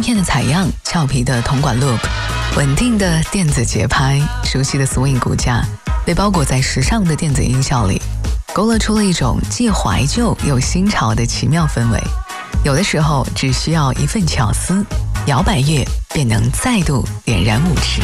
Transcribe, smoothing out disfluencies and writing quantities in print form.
片的采样，俏皮的铜管 loop， 稳定的电子节拍，熟悉的 swing 骨架，被包裹在时尚的电子音效里，勾勒出了一种既怀旧又新潮的奇妙氛围。有的时候只需要一份巧思，摇摆乐便能再度点燃舞池。